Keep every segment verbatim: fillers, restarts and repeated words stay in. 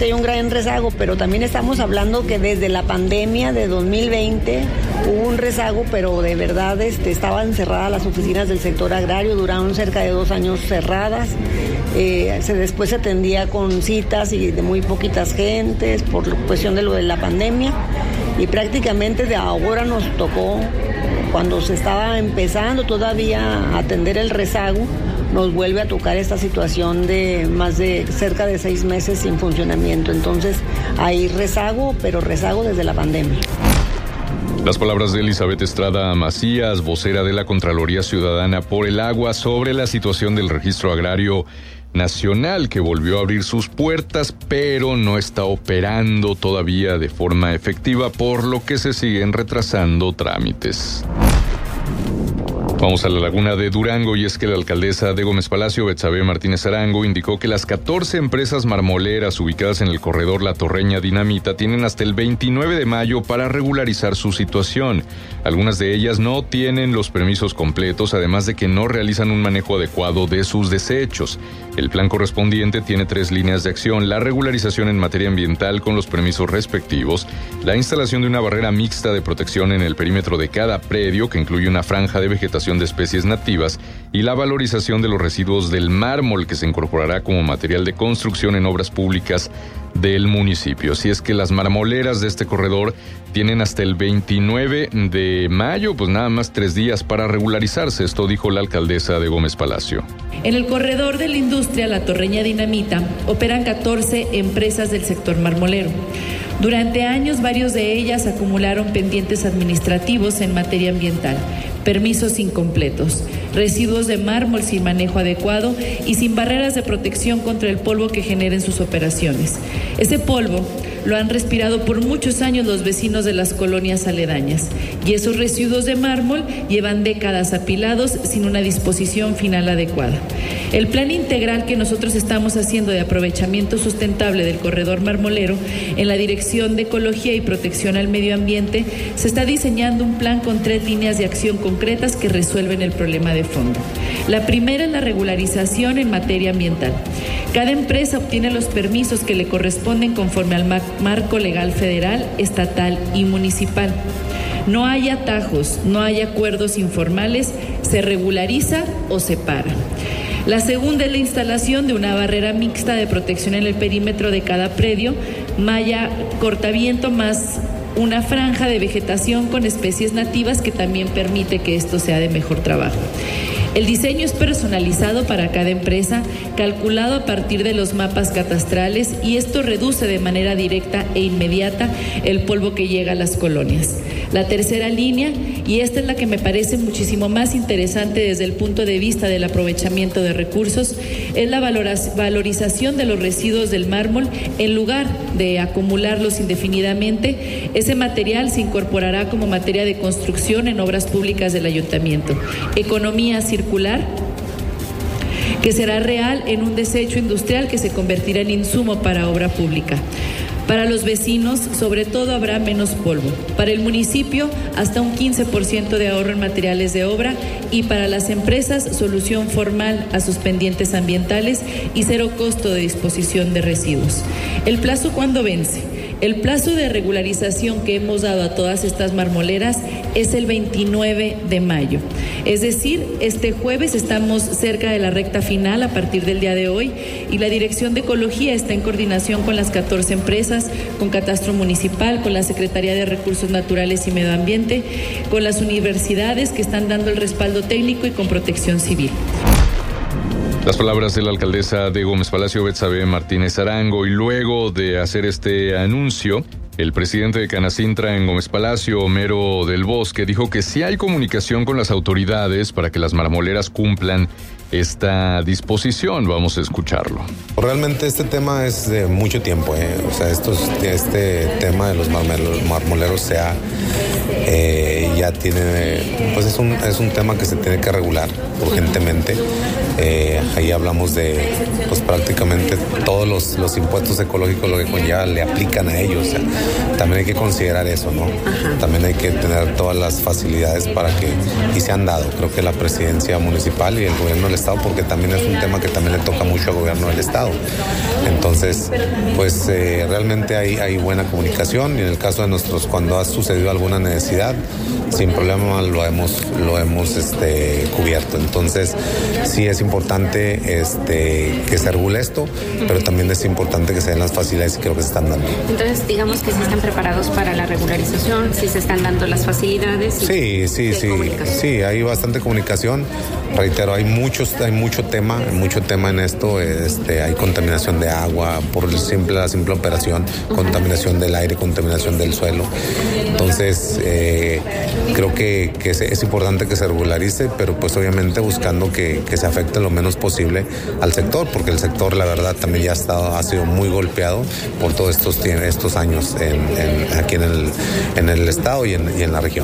Hay un gran rezago, pero también estamos hablando que desde la pandemia de dos mil veinte hubo un rezago, pero de verdad este, estaban cerradas las oficinas del sector agrario, duraron cerca de dos años cerradas. Eh, se, después se atendía con citas y de muy poquitas gentes por cuestión de lo de la pandemia, y prácticamente de ahora nos tocó, cuando se estaba empezando todavía a atender el rezago, nos vuelve a tocar esta situación de más de cerca de seis meses sin funcionamiento. Entonces hay rezago, pero rezago desde la pandemia. Las palabras de Elizabeth Estrada Macías, vocera de la Contraloría Ciudadana por el Agua, sobre la situación del Registro Agrario Nacional, que volvió a abrir sus puertas, pero no está operando todavía de forma efectiva, por lo que se siguen retrasando trámites. Vamos a la laguna de Durango, y es que la alcaldesa de Gómez Palacio, Betsabe Martínez Arango, indicó que las catorce empresas marmoleras ubicadas en el corredor La Torreña Dinamita tienen hasta el veintinueve de mayo para regularizar su situación. Algunas de ellas no tienen los permisos completos, además de que no realizan un manejo adecuado de sus desechos. El plan correspondiente tiene tres líneas de acción: la regularización en materia ambiental con los permisos respectivos, la instalación de una barrera mixta de protección en el perímetro de cada predio, que incluye una franja de vegetación de especies nativas, y la valorización de los residuos del mármol, que se incorporará como material de construcción en obras públicas del municipio. Así es que las marmoleras de este corredor tienen hasta el veintinueve de mayo, pues nada más tres días para regularizarse. Esto dijo la alcaldesa de Gómez Palacio. En el corredor de la industria La Torreña Dinamita operan catorce empresas del sector marmolero. Durante años, varios de ellas acumularon pendientes administrativos en materia ambiental, permisos incompletos, residuos de mármol sin manejo adecuado y sin barreras de protección contra el polvo que generen sus operaciones. Ese polvo lo han respirado por muchos años los vecinos de las colonias aledañas, y esos residuos de mármol llevan décadas apilados sin una disposición final adecuada. El plan integral que nosotros estamos haciendo de aprovechamiento sustentable del corredor marmolero en la Dirección de Ecología y Protección al Medio Ambiente, se está diseñando un plan con tres líneas de acción concretas que resuelven el problema de fondo. La primera es la regularización en materia ambiental. Cada empresa obtiene los permisos que le corresponden conforme al marco legal federal, estatal y municipal. No hay atajos, no hay acuerdos informales, se regulariza o se para. La segunda es la instalación de una barrera mixta de protección en el perímetro de cada predio, malla cortaviento más una franja de vegetación con especies nativas que también permite que esto sea de mejor trabajo. El diseño es personalizado para cada empresa, calculado a partir de los mapas catastrales, y esto reduce de manera directa e inmediata el polvo que llega a las colonias. La tercera línea, y esta es la que me parece muchísimo más interesante desde el punto de vista del aprovechamiento de recursos, es la valorización de los residuos del mármol. En lugar de acumularlos indefinidamente, ese material se incorporará como materia de construcción en obras públicas del ayuntamiento. Economía circular circular que será real en un desecho industrial que se convertirá en insumo para obra pública. Para los vecinos, sobre todo, habrá menos polvo. Para el municipio, hasta un quince por ciento de ahorro en materiales de obra, y para las empresas, solución formal a sus pendientes ambientales y cero costo de disposición de residuos. ¿El plazo cuándo vence? El plazo de regularización que hemos dado a todas estas marmoleras es el veintinueve de mayo. Es decir, este jueves estamos cerca de la recta final a partir del día de hoy, y la Dirección de Ecología está en coordinación con las catorce empresas, con Catastro Municipal, con la Secretaría de Recursos Naturales y Medio Ambiente, con las universidades que están dando el respaldo técnico y con Protección Civil. Las palabras de la alcaldesa de Gómez Palacio, Betsabe Martínez Arango. Y luego de hacer este anuncio, el presidente de Canacintra en Gómez Palacio, Homero del Bosque, dijo que sí hay comunicación con las autoridades para que las marmoleras cumplan esta disposición. Vamos a escucharlo. Realmente este tema es de mucho tiempo, ¿eh? O sea, estos, este tema de los marmoleros sea, eh, ya tiene, pues es un, es un tema que se tiene que regular urgentemente. Eh, ahí hablamos de, pues prácticamente todos los, los impuestos ecológicos, lo que conlleva, le aplican a ellos. O sea, también hay que considerar eso, ¿no? Ajá. También hay que tener todas las facilidades para que, y se han dado, creo que la presidencia municipal y el gobierno del estado, porque también es un tema que también le toca mucho al gobierno del estado. Entonces, pues eh, realmente hay, hay buena comunicación, y en el caso de nosotros, cuando ha sucedido alguna necesidad, sin problema lo hemos, lo hemos este, cubierto. Entonces, sí es importante este, que se regule esto, pero también es importante que se den las facilidades, y creo que se están dando. Entonces, digamos que sí están preparados para la regularización, sí se están dando las facilidades. Sí, sí, sí, sí, hay bastante comunicación. Reitero, hay muchos, hay mucho tema, mucho tema en esto. Este, hay contaminación de agua por el simple, la simple operación, uh-huh. contaminación del aire, contaminación del suelo. Entonces, eh, creo que, que es importante que se regularice, pero pues obviamente buscando que, que se afecte lo menos posible al sector, porque el sector, la verdad, también ya ha estado, ha sido muy golpeado por todos estos, estos años en, en, aquí en el, en el estado y en, y en la región.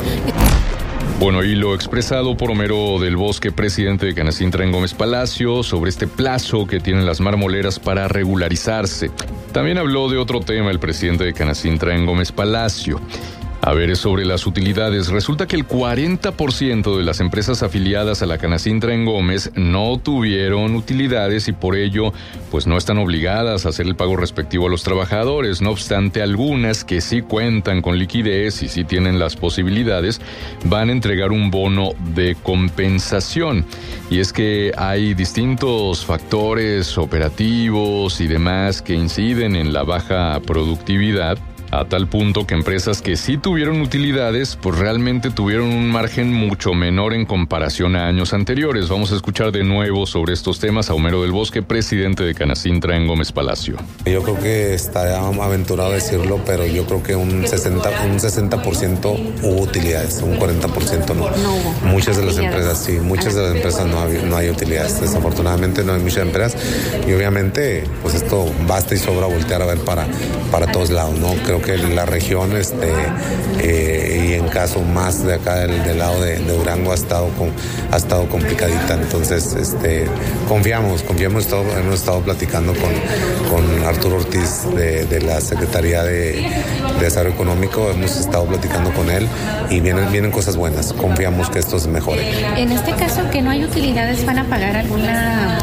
Bueno, y lo expresado por Homero del Bosque, presidente de Canacintra en Gómez Palacio, sobre este plazo que tienen las marmoleras para regularizarse. También habló de otro tema el presidente de Canacintra en Gómez Palacio. A ver, es sobre las utilidades. Resulta que el cuarenta por ciento de las empresas afiliadas a la Canacintra en Gómez no tuvieron utilidades y por ello, pues no están obligadas a hacer el pago respectivo a los trabajadores. No obstante, algunas que sí cuentan con liquidez y sí tienen las posibilidades, van a entregar un bono de compensación. Y es que hay distintos factores operativos y demás que inciden en la baja productividad, a tal punto que empresas que sí tuvieron utilidades, pues realmente tuvieron un margen mucho menor en comparación a años anteriores. Vamos a escuchar de nuevo sobre estos temas a Homero del Bosque, presidente de Canacintra en Gómez Palacio. Yo creo que está aventurado decirlo, pero yo creo que un sesenta, un sesenta por ciento hubo utilidades, un cuarenta por ciento no. No hubo. Muchas de las empresas sí, muchas de las empresas no hay, no hay utilidades. Desafortunadamente no hay muchas empresas, y obviamente pues esto basta y sobra voltear a ver para, para todos lados, ¿no? Creo que la región este eh, y en caso más de acá del, del lado de, de Durango ha estado con, ha estado complicadita. Entonces este confiamos confiamos todo, hemos estado platicando con, con Arturo Ortiz de, de la Secretaría de, de Desarrollo Económico, hemos estado platicando con él y vienen, vienen cosas buenas, confiamos que esto se mejore. En este caso que no hay utilidades, ¿van a pagar alguna?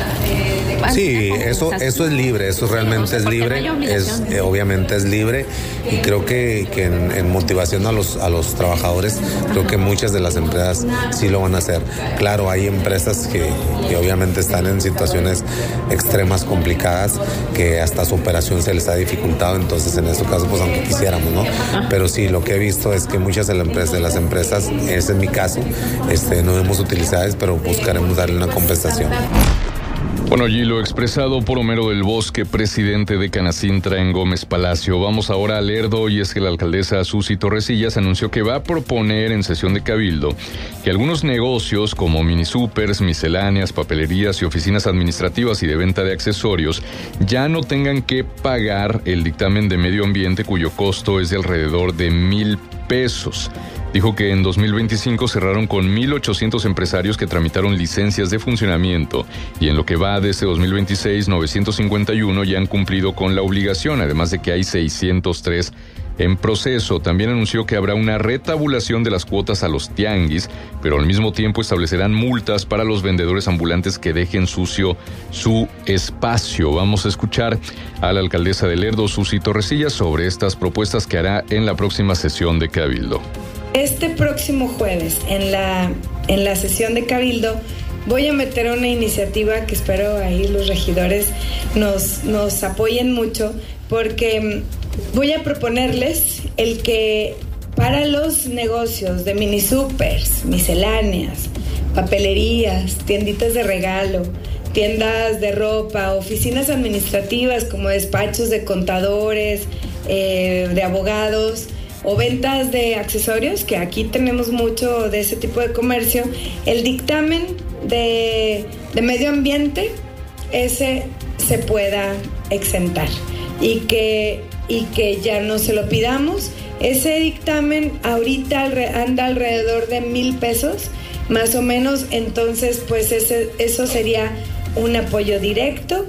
Sí, eso eso es libre, eso realmente es libre, no es eh, obviamente es libre, y creo que, que en, en motivación a los a los trabajadores, creo que muchas de las empresas sí lo van a hacer. Claro, hay empresas que, que obviamente están en situaciones extremas, complicadas, que hasta su operación se les ha dificultado, entonces en este caso, pues aunque quisiéramos, ¿no? Pero sí, lo que he visto es que muchas de las empresas, de las empresas, ese es mi caso, este, no hemos utilidades, pero buscaremos darle una compensación. Bueno, allí lo expresado por Homero del Bosque, presidente de Canacintra en Gómez Palacio. Vamos ahora a Lerdo, y es que la alcaldesa Susi Torresillas anunció que va a proponer en sesión de cabildo que algunos negocios como minisupers, misceláneas, papelerías y oficinas administrativas y de venta de accesorios ya no tengan que pagar el dictamen de medio ambiente, cuyo costo es de alrededor de mil pesos. Dijo que en dos mil veinticinco cerraron con mil ochocientos empresarios que tramitaron licencias de funcionamiento, y en lo que va de ese dos mil veintiséis, novecientos cincuenta y uno ya han cumplido con la obligación, además de que hay seiscientos tres en proceso. También anunció que habrá una retabulación de las cuotas a los tianguis, pero al mismo tiempo establecerán multas para los vendedores ambulantes que dejen sucio su espacio. Vamos a escuchar a la alcaldesa de Lerdo, Susi Torresillas, sobre estas propuestas que hará en la próxima sesión de cabildo. Este próximo jueves, en la, en la sesión de cabildo, voy a meter una iniciativa que espero ahí los regidores nos, nos apoyen mucho, porque voy a proponerles el que para los negocios de minisupers, misceláneas, papelerías, tienditas de regalo, tiendas de ropa, oficinas administrativas como despachos de contadores, eh, de abogados, o ventas de accesorios, que aquí tenemos mucho de ese tipo de comercio, el dictamen de, de medio ambiente, ese se pueda exentar, y que, y que ya no se lo pidamos. Ese dictamen ahorita anda alrededor de mil pesos, más o menos, entonces pues ese, eso sería un apoyo directo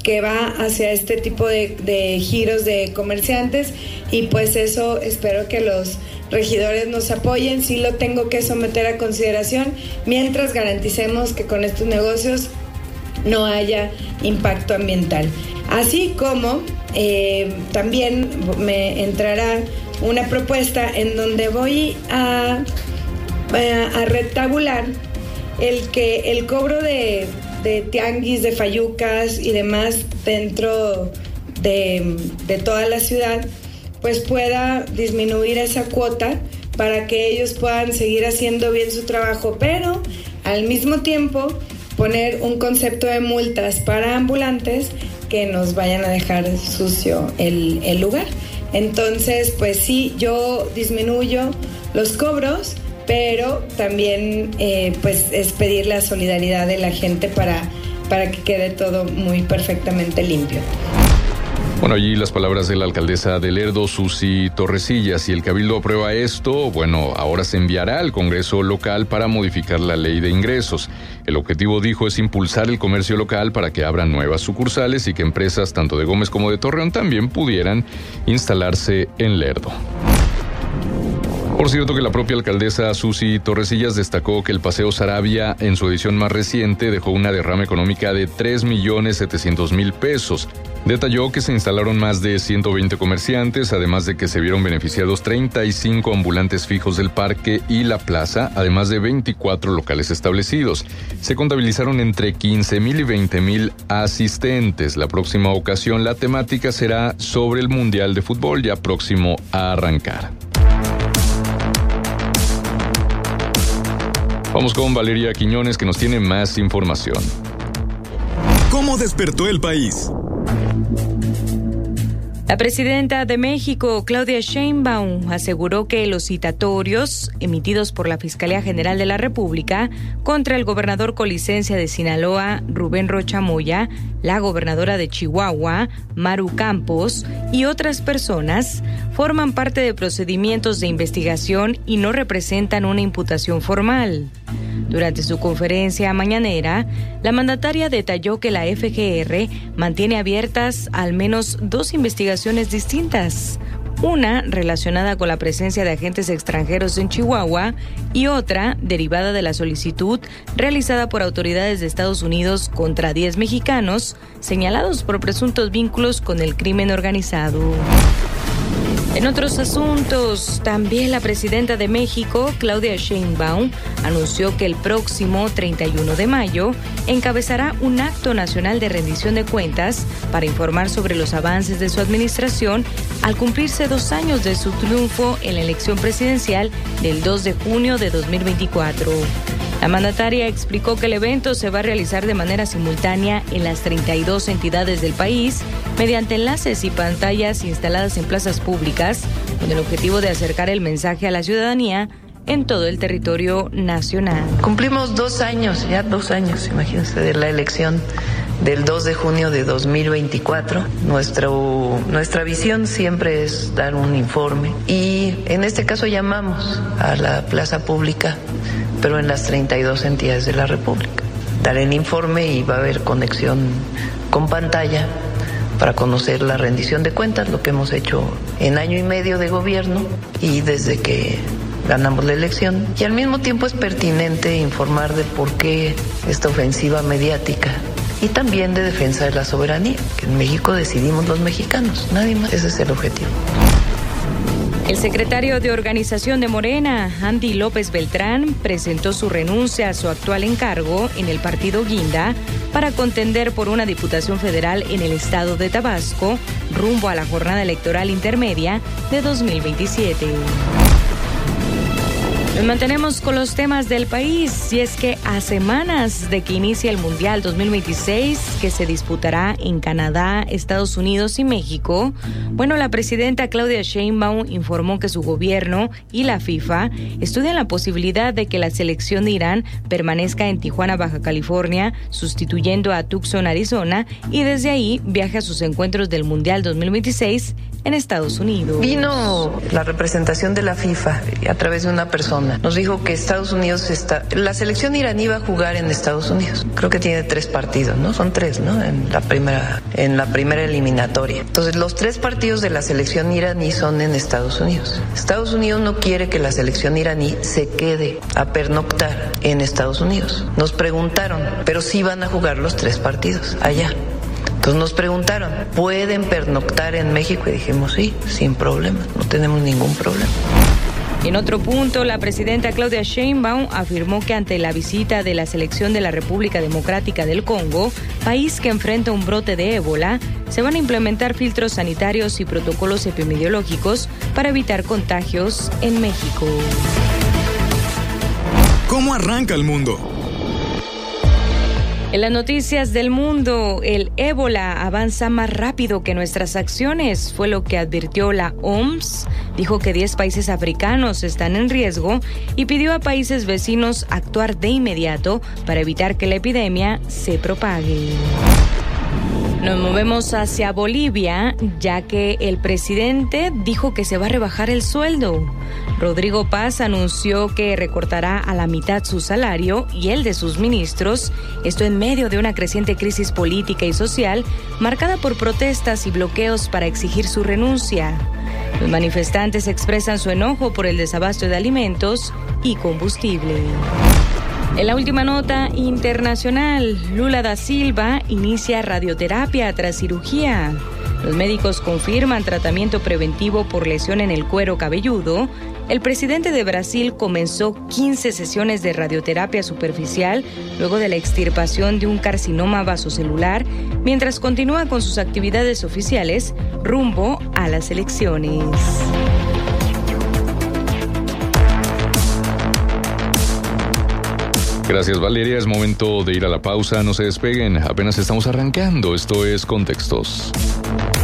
que va hacia este tipo de, de giros de comerciantes, y pues eso espero que los regidores nos apoyen. Sí lo tengo que someter a consideración mientras garanticemos que con estos negocios no haya impacto ambiental. Así como eh, también me entrará una propuesta en donde voy a, a, a retabular el que el cobro de, de tianguis, de fayucas y demás dentro de, de toda la ciudad, pues pueda disminuir esa cuota para que ellos puedan seguir haciendo bien su trabajo, pero al mismo tiempo poner un concepto de multas para ambulantes que nos vayan a dejar sucio el, el lugar. Entonces, pues sí, yo disminuyo los cobros, pero también eh, pues es pedir la solidaridad de la gente para, para que quede todo muy perfectamente limpio. Bueno, allí las palabras de la alcaldesa de Lerdo, Susi Torrecillas. Si el Cabildo aprueba esto, bueno, ahora se enviará al Congreso local para modificar la ley de ingresos. El objetivo, dijo, es impulsar el comercio local para que abran nuevas sucursales y que empresas tanto de Gómez como de Torreón también pudieran instalarse en Lerdo. Por cierto que la propia alcaldesa Susi Torrecillas destacó que el Paseo Saravia en su edición más reciente dejó una derrama económica de tres millones setecientos mil pesos. Detalló que se instalaron más de ciento veinte comerciantes, además de que se vieron beneficiados treinta y cinco ambulantes fijos del parque y la plaza, además de veinticuatro locales establecidos. Se contabilizaron entre quince mil y veinte mil asistentes. La próxima ocasión la temática será sobre el Mundial de Fútbol, ya próximo a arrancar. Vamos con Valeria Quiñones, que nos tiene más información. ¿Cómo despertó el país? La presidenta de México, Claudia Sheinbaum, aseguró que los citatorios emitidos por la Fiscalía General de la República contra el gobernador con licencia de Sinaloa, Rubén Rocha Moya, la gobernadora de Chihuahua, Maru Campos, y otras personas forman parte de procedimientos de investigación y no representan una imputación formal. Durante su conferencia mañanera, la mandataria detalló que la F G R mantiene abiertas al menos dos investigaciones distintas, una relacionada con la presencia de agentes extranjeros en Chihuahua y otra derivada de la solicitud realizada por autoridades de Estados Unidos contra diez mexicanos señalados por presuntos vínculos con el crimen organizado. En otros asuntos, también la presidenta de México, Claudia Sheinbaum, anunció que el próximo treinta y uno de mayo encabezará un acto nacional de rendición de cuentas para informar sobre los avances de su administración al cumplirse dos años de su triunfo en la elección presidencial del dos de junio de dos mil veinticuatro. La mandataria explicó que el evento se va a realizar de manera simultánea en las treinta y dos entidades del país mediante enlaces y pantallas instaladas en plazas públicas con el objetivo de acercar el mensaje a la ciudadanía en todo el territorio nacional. Cumplimos dos años, ya dos años, imagínense, de la elección del dos de junio de dos mil veinticuatro. Nuestro, nuestra visión siempre es dar un informe y en este caso llamamos a la plaza pública, pero en las treinta y dos entidades de la República. Daré el informe y va a haber conexión con pantalla para conocer la rendición de cuentas, lo que hemos hecho en año y medio de gobierno y desde que ganamos la elección. Y al mismo tiempo es pertinente informar de por qué esta ofensiva mediática y también de defensa de la soberanía, que en México decidimos los mexicanos, nadie más. Ese es el objetivo. El secretario de Organización de Morena, Andy López Beltrán, presentó su renuncia a su actual encargo en el partido Guinda para contender por una diputación federal en el estado de Tabasco, rumbo a la jornada electoral intermedia de dos mil veintisiete. Nos mantenemos con los temas del país y es que a semanas de que inicie el Mundial dos mil veintiséis, que se disputará en Canadá, Estados Unidos y México, bueno, la presidenta Claudia Sheinbaum informó que su gobierno y la FIFA estudian la posibilidad de que la selección de Irán permanezca en Tijuana, Baja California, sustituyendo a Tucson, Arizona, y desde ahí viaje a sus encuentros del Mundial dos mil veintiséis en Estados Unidos. Vino la representación de la FIFA a través de una persona. Nos dijo que Estados Unidos está... La selección iraní va a jugar en Estados Unidos. Creo que tiene tres partidos, ¿no? Son tres, ¿no? En la primera, en la primera eliminatoria. Entonces, los tres partidos de la selección iraní son en Estados Unidos. Estados Unidos no quiere que la selección iraní se quede a pernoctar en Estados Unidos. Nos preguntaron, pero sí van a jugar los tres partidos allá. Entonces nos preguntaron, ¿pueden pernoctar en México? Y dijimos, sí, sin problema, no tenemos ningún problema. En otro punto, la presidenta Claudia Sheinbaum afirmó que ante la visita de la selección de la República Democrática del Congo, país que enfrenta un brote de ébola, se van a implementar filtros sanitarios y protocolos epidemiológicos para evitar contagios en México. ¿Cómo arranca el mundo? En las noticias del mundo, el ébola avanza más rápido que nuestras acciones, fue lo que advirtió la O M S. Dijo que diez países africanos están en riesgo y pidió a países vecinos actuar de inmediato para evitar que la epidemia se propague. Nos movemos hacia Bolivia, ya que el presidente dijo que se va a rebajar el sueldo. Rodrigo Paz anunció que recortará a la mitad su salario y el de sus ministros, esto en medio de una creciente crisis política y social marcada por protestas y bloqueos para exigir su renuncia. Los manifestantes expresan su enojo por el desabasto de alimentos y combustible. En la última nota internacional, Lula da Silva inicia radioterapia tras cirugía. Los médicos confirman tratamiento preventivo por lesión en el cuero cabelludo. El presidente de Brasil comenzó quince sesiones de radioterapia superficial luego de la extirpación de un carcinoma vasocelular, mientras continúa con sus actividades oficiales rumbo a las elecciones. Gracias, Valeria. Es momento de ir a la pausa. No se despeguen. Apenas estamos arrancando. Esto es Contextos.